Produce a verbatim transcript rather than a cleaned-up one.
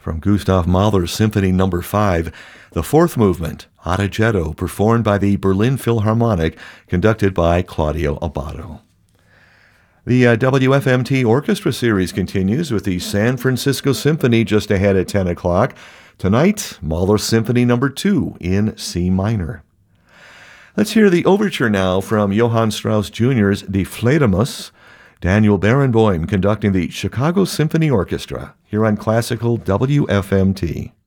From Gustav Mahler's Symphony Number five, the fourth movement, Adagietto, performed by the Berlin Philharmonic, conducted by Claudio Abbado. The uh, W F M T Orchestra Series continues with the San Francisco Symphony just ahead at ten o'clock. Tonight, Mahler Symphony Number two in C minor. Let's hear the overture now from Johann Strauss Junior's Die Fledermaus. Daniel Barenboim conducting the Chicago Symphony Orchestra here on Classical W F M T.